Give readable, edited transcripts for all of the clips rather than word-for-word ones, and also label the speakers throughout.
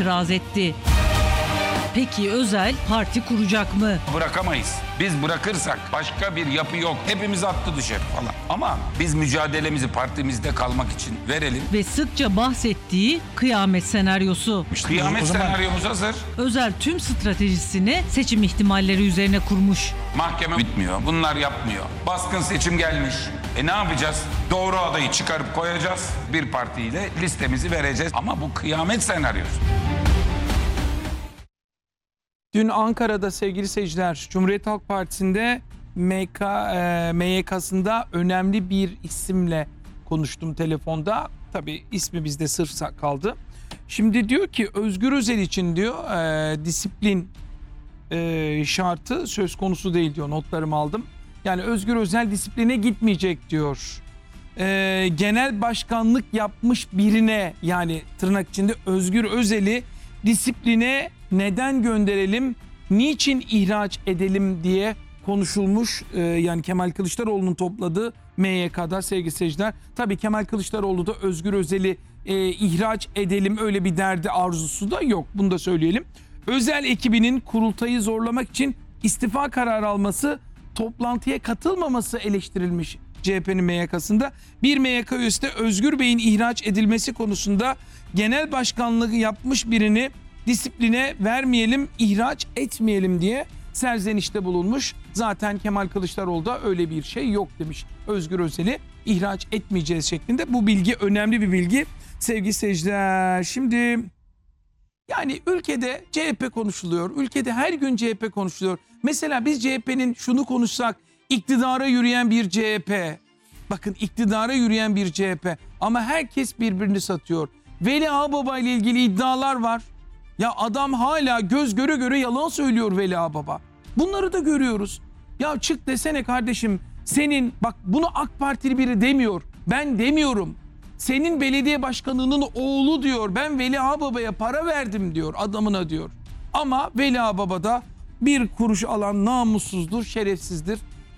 Speaker 1: itiraz etti. Peki Özel parti kuracak mı?
Speaker 2: Bırakamayız. Biz bırakırsak başka bir yapı yok. Hepimiz attı dışarı falan. Ama biz mücadelemizi partimizde kalmak için verelim.
Speaker 1: Ve sıkça bahsettiği kıyamet senaryosu.
Speaker 2: Kıyamet senaryomuz hazır.
Speaker 1: Özel tüm stratejisini seçim ihtimalleri üzerine kurmuş.
Speaker 2: Mahkeme bitmiyor. Bunlar yapmıyor. Baskın seçim gelmiş. Ne yapacağız? Doğru adayı çıkarıp koyacağız. Bir partiyle listemizi vereceğiz. Ama bu kıyamet senaryosu.
Speaker 3: Dün Ankara'da sevgili seyirciler, Cumhuriyet Halk Partisi'nde MYK'sında önemli bir isimle konuştum telefonda. Tabii ismi bizde sır kaldı. Şimdi diyor ki Özgür Özel için diyor disiplin şartı söz konusu değil diyor, notlarımı aldım. Yani Özgür Özel disipline gitmeyecek diyor. Genel başkanlık yapmış birine, yani tırnak içinde Özgür Özel'i disipline neden gönderelim, niçin ihraç edelim diye konuşulmuş. Yani Kemal Kılıçdaroğlu'nun topladığı MYK'da sevgili seyirciler. Tabii Kemal Kılıçdaroğlu da Özgür Özel'i ihraç edelim öyle bir derdi, arzusu da yok. Bunu da söyleyelim. Özel ekibinin kurultayı zorlamak için istifa kararı alması, toplantıya katılmaması eleştirilmiş CHP'nin MYK'sında. Bir MYK üyesi de Özgür Bey'in ihraç edilmesi konusunda genel başkanlığı yapmış birini disipline vermeyelim, ihraç etmeyelim diye serzenişte bulunmuş. Zaten Kemal Kılıçdaroğlu da öyle bir şey yok demiş. Özgür Özel'i ihraç etmeyeceğiz şeklinde. Bu bilgi önemli bir bilgi sevgili seyirciler. Şimdi yani ülkede CHP konuşuluyor. Ülkede her gün CHP konuşuluyor. Mesela biz CHP'nin şunu konuşsak, iktidara yürüyen bir CHP. Bakın, iktidara yürüyen bir CHP ama herkes birbirini satıyor. Veli Ağbaba ile ilgili iddialar var. Ya adam hala göz göre göre yalan söylüyor Veli Ağbaba. Bunları da görüyoruz. Ya çık desene kardeşim, senin, bak bunu AK Partili biri demiyor. Ben demiyorum. Senin belediye başkanının oğlu diyor. Ben Veli Ağbaba'ya para verdim diyor, adamına diyor. Ama Veli Ağbaba da bir kuruş alan namussuzdur, şerefsizdir.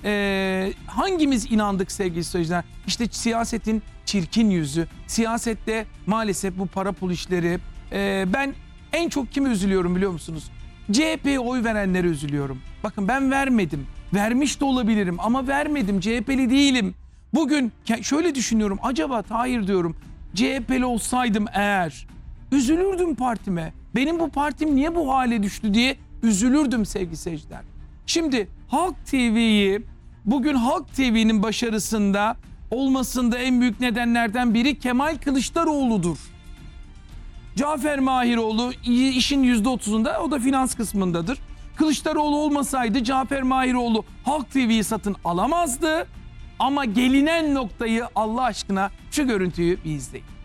Speaker 3: Hangimiz inandık sevgili seyirciler? İşte siyasetin çirkin yüzü. Siyasette maalesef bu para pul işleri. Ben en çok kime üzülüyorum biliyor musunuz? CHP'ye oy verenlere üzülüyorum. Bakın ben vermedim. Vermiş de olabilirim ama vermedim. CHP'li değilim. Bugün şöyle düşünüyorum. Acaba hayır diyorum. CHP'li olsaydım eğer üzülürdüm partime. Benim bu partim niye bu hale düştü diye üzülürdüm sevgili seyirciler. Şimdi Halk TV'yi, bugün Halk TV'nin başarısında olmasında en büyük nedenlerden biri Kemal Kılıçdaroğlu'dur. Cafer Mahiroğlu işin %30'unda, o da finans kısmındadır. Kılıçdaroğlu olmasaydı Cafer Mahiroğlu Halk TV'yi satın alamazdı. Ama gelinen noktayı Allah aşkına şu görüntüyü bir izleyin.